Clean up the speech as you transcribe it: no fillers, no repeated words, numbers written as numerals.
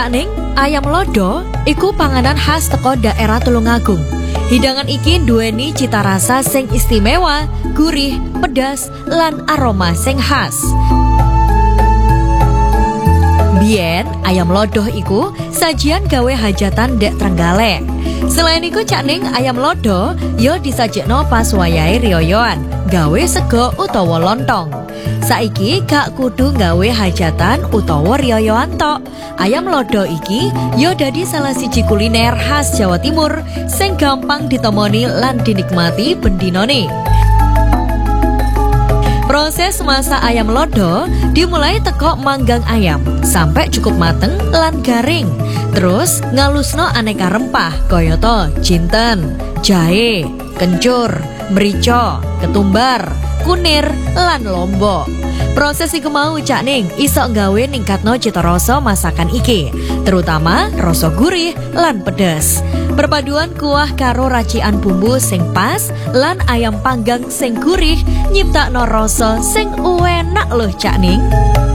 Cak Ning, ayam lodo iku panganan khas teko daerah Tulungagung. Hidangan iki duweni cita rasa sing istimewa, gurih, pedas, lan aroma sing khas. Biyen ayam lodoh iku sajian gawe hajatan dek Trenggalek. Selain iku Cak Ning, ayam lodo yo disajekno pas wayahe riyoyoan, gawe sego utawa lontong. Saiki gak kudu gawe hajatan utawa riyoyoan tok. Ayam lodo iki yo dadi salah siji kuliner khas Jawa Timur sing gampang ditemoni lan dinikmati bendinone. Proses masak ayam lodo dimulai teko manggang ayam sampai cukup mateng lan garing. Terus ngalusno aneka rempah kayata jinten, jahe, kencur, merica, ketumbar, kunir, lan lombok. Proses iku mau Cak Ning iso gawe ningkatno cita rasa masakan iki, terutama rasa gurih lan pedes. Perpaduan kuah karo racikan bumbu sing pas lan ayam panggang sing gurih nyiptakno rasa sing enak loh Cak Ning.